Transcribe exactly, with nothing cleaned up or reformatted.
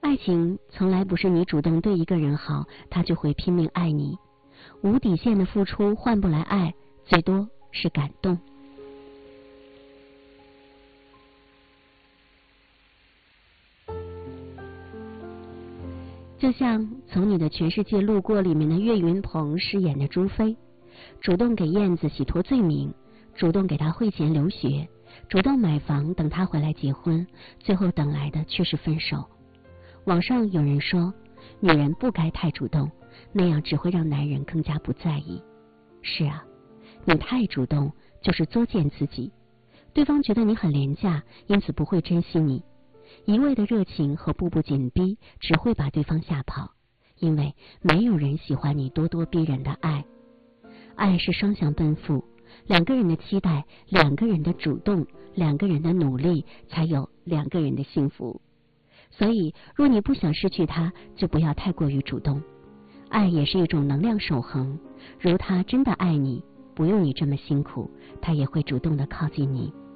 爱情从来不是你主动对一个人好，他就会拼命爱你。无底线的付出换不来爱，最多是感动。就像从你的全世界路过里面的岳云鹏饰演的朱飞，主动给燕子洗脱罪名，主动给他汇钱留学，主动买房等他回来结婚，最后等来的却是分手。网上有人说，女人不该太主动，那样只会让男人更加不在意。是啊，你太主动就是作践自己，对方觉得你很廉价，因此不会珍惜你。一味的热情和步步紧逼只会把对方吓跑，因为没有人喜欢你咄咄逼人的爱。爱是双向奔赴，两个人的期待，两个人的主动，两个人的努力，才有两个人的幸福。所以若你不想失去他，就不要太过于主动。爱也是一种能量守恒，如他真的爱你，不用你这么辛苦，他也会主动的靠近你。